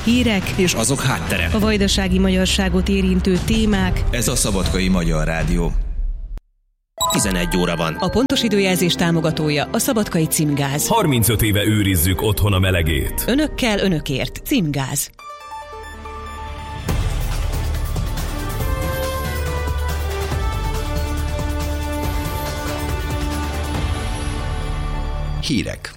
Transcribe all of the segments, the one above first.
Hírek és azok háttere. A vajdasági magyarságot érintő témák. Ez a Szabadkai Magyar Rádió. 11 óra van. A pontos időjelzés támogatója a Szabadkai Címgáz. 35 éve őrizzük otthon a melegét. Önökkel, önökért. Címgáz. Hírek.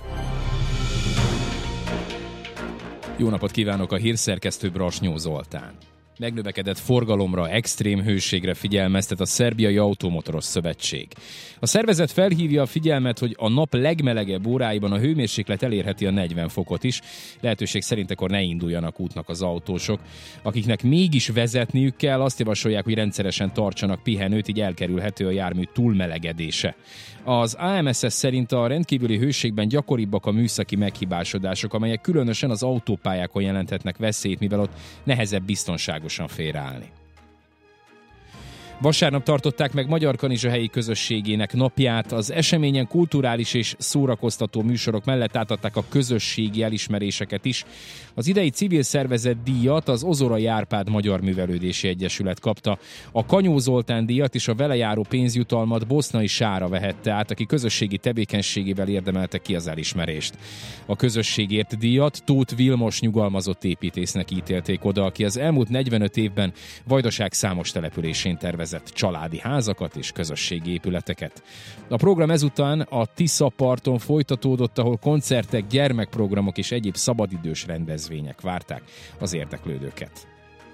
Jó napot kívánok, a hírszerkesztő Brasnyó Zoltán. Megnövekedett forgalomra, extrém hőségre figyelmeztet a Szerbiai Automotoros Szövetség. A szervezet felhívja a figyelmet, hogy a nap legmelegebb óráiban a hőmérséklet elérheti a 40 fokot is. Lehetőség szerint akkor ne induljanak útnak az autósok. Akiknek mégis vezetniük kell, azt javasolják, hogy rendszeresen tartsanak pihenőt, így elkerülhető a jármű túlmelegedése. Az AMSZ szerint a rendkívüli hőségben gyakoribbak a műszaki meghibásodások, amelyek különösen az autópályákon jelenthetnek veszélyt, mivel ott nehezebb biztonságosan félreállni. Vasárnap tartották meg Magyarkanizsa helyi közösségének napját. Az eseményen kulturális és szórakoztató műsorok mellett átadták a közösségi elismeréseket is. Az idei civil szervezet díjat az Ozorai Árpád Magyar Művelődési Egyesület kapta. A Kanyó Zoltán díjat és a vele járó pénzjutalmat Bosznai Sára vehette át, aki közösségi tevékenységével érdemelte ki az elismerést. A közösségért díjat Tóth Vilmos nyugalmazott építésznek ítélték oda, aki az elmúlt 45 évben Vajdaság számos településén tervezett családi házakat és közösségi épületeket. A program ezután a Tisza parton folytatódott, ahol koncertek, gyermekprogramok és egyéb szabadidős rendezvények várták az érdeklődőket.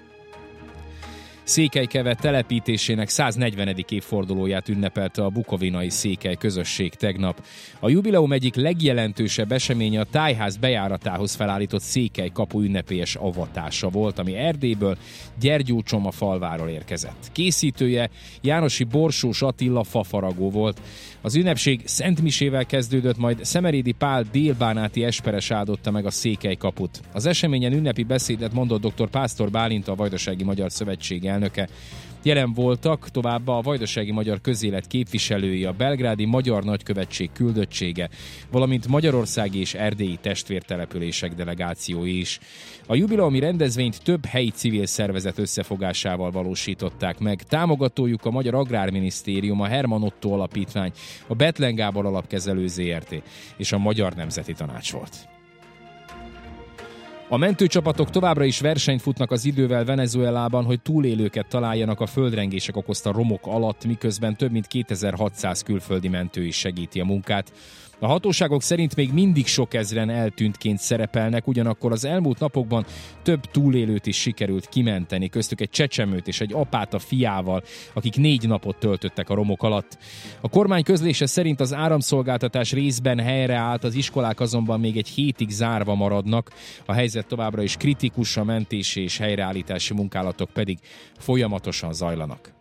Székelykeve telepítésének 140. évfordulóját ünnepelte a bukovinai székely közösség tegnap. A jubileum egyik legjelentősebb eseménye a tájház bejáratához felállított székely kapu ünnepélyes avatása volt, ami Erdélyből, Gyergyócsoma falváról érkezett. Készítője Jánosi Borsós Attila fafaragó volt. Az ünnepség szentmisével kezdődött, majd Szemerédi Pál délbánáti esperes áldotta meg a székely kaput. Az eseményen ünnepi beszédet mondott dr. Pásztor Bálint, a Vajdasági Magyar Szövetség elnöke. Jelen voltak továbbá a Vajdasági Magyar Közélet képviselői, a belgrádi Magyar Nagykövetség küldöttsége, valamint magyarországi és erdélyi testvértelepülések delegációi is. A jubileumi rendezvényt több helyi civil szervezet összefogásával valósították meg. Támogatójuk a Magyar Agrárminisztérium, a Herman Otto Alapítvány, a Bethlen Gábor Alapkezelő Zrt. És a Magyar Nemzeti Tanács volt. A mentőcsapatok továbbra is versenyt futnak az idővel Venezuelában, hogy túlélőket találjanak a földrengések okozta romok alatt, miközben több mint 2600 külföldi mentő is segíti a munkát. A hatóságok szerint még mindig sok ezren eltűntként szerepelnek, ugyanakkor az elmúlt napokban több túlélőt is sikerült kimenteni, köztük egy csecsemőt és egy apát a fiával, akik 4 napot töltöttek a romok alatt. A kormány közlése szerint az áramszolgáltatás részben helyreállt, az iskolák azonban még egy hétig zárva maradnak, a helyzet továbbra is kritikus, a mentési és helyreállítási munkálatok pedig folyamatosan zajlanak.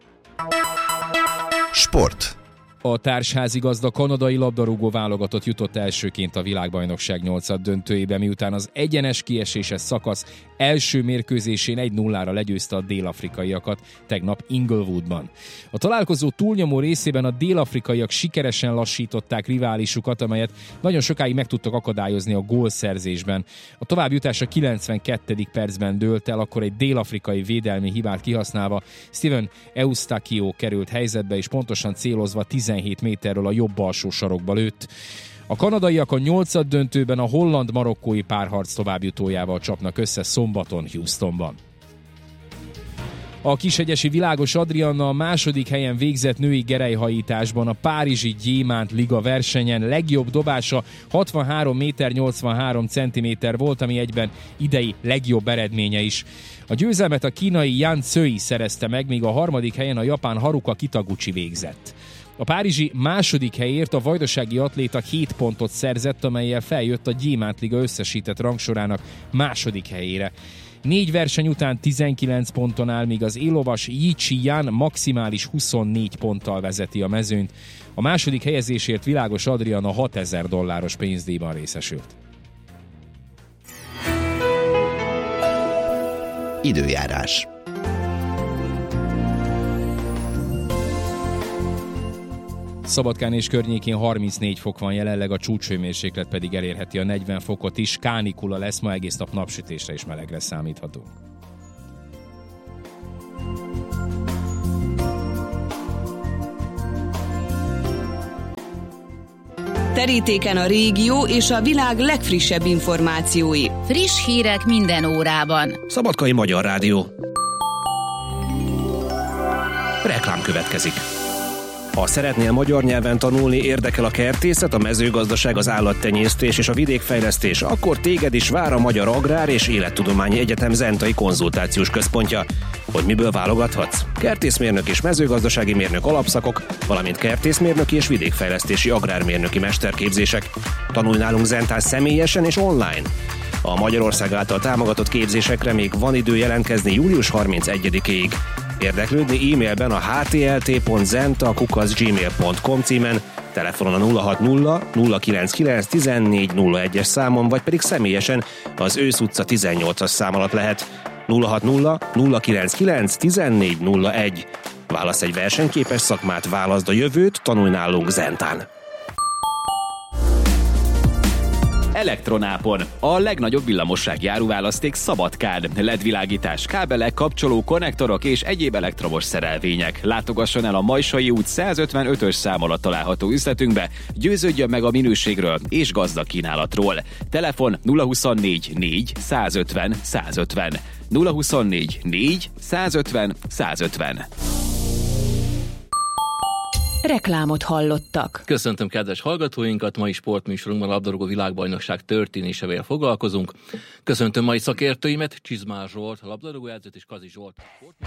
Sport. A társházigazda kanadai labdarúgó válogatott jutott elsőként a világbajnokság 8-döntőjébe, miután az egyenes kieséses szakasz első mérkőzésén 1-0-ra legyőzte a dél-afrikaiakat tegnap Inglewoodban. A találkozó túlnyomó részében a dél-afrikaiak sikeresen lassították riválisukat, amelyet nagyon sokáig meg tudtak akadályozni a gólszerzésben. A továbbjutás a 92. percben dőlt el, akkor egy dél-afrikai védelmi hibát kihasználva Steven Eustáquio került helyzetbe, és pontosan célozva 17 méterről a jobb alsó sarokba lőtt. A kanadaiak a 8-döntőben a holland-marokkói párharc továbbjutójával csapnak össze szombaton Houstonban. A Kishegyesi Világos Adrianna a második helyen végzett női gerelyhajításban a Párizsi Gyémánt Liga versenyen. Legjobb dobása 63 méter 83 centiméter volt, ami egyben idei legjobb eredménye is. A győzelmet a kínai Yan Cui szerezte meg, míg a harmadik helyen a japán Haruka Kitaguchi végzett. A párizsi második helyért a vajdasági atléta 7 pontot szerzett, amellyel feljött a Gyémánt Liga összesített rangsorának második helyére. 4 verseny után 19 ponton áll, míg az élovas Yi Chi-yan maximális 24 ponttal vezeti a mezőnyt. A második helyezésért Világos Adrianna $6000 pénzdíjban részesült. Időjárás. Szabadkán és környékén 34 fok van jelenleg, a csúcshőmérséklet pedig elérheti a 40 fokot is. Kánikula lesz, ma egész nap napsütésre és melegre számíthatunk. Terítéken a régió és a világ legfrissebb információi. Friss hírek minden órában. Szabadkai Magyar Rádió. Reklám következik. Ha szeretnél magyar nyelven tanulni, érdekel a kertészet, a mezőgazdaság, az állattenyésztés és a vidékfejlesztés, akkor téged is vár a Magyar Agrár és Élettudományi Egyetem Zentai Konzultációs Központja. Hogy miből válogathatsz? Kertészmérnök és mezőgazdasági mérnök alapszakok, valamint kertészmérnöki és vidékfejlesztési agrármérnöki mesterképzések. Tanulj nálunk Zentán személyesen és online. A Magyarország által támogatott képzésekre még van idő jelentkezni július 31-ig. Érdeklődni e-mailben a htlt.zenta@gmail.com címen, telefonon a 060 099 1401-es számon, vagy pedig személyesen az Ősz utca 18-as szám alatt lehet. 060 099 1401. Válasz egy versenyképes szakmát, válaszd a jövőt, tanulj nálunk Zentán. Elektronápon. A legnagyobb villamossági áruválaszték Szabadkán. LED-világítás, kábelek, kapcsoló, konnektorok és egyéb elektromos szerelvények. Látogasson el a Majsai út 155-ös szám alatt található üzletünkbe, győződjön meg a minőségről és gazdag kínálatról. Telefon 024 4 150 150. 024 4 150 150. Reklámot hallottak. Köszöntöm kedves hallgatóinkat, mai sportműsorunkban a labdarúgó világbajnokság történésével foglalkozunk. Köszöntöm mai szakértőimet, Csizmár Zsolt, labdarúgó edzőt és Kazi Zsolt.